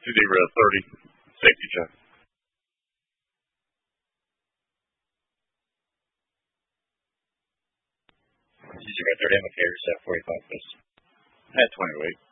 Red 30, safety check. Red 30, I'm okay, set 45, please. At 20 weight.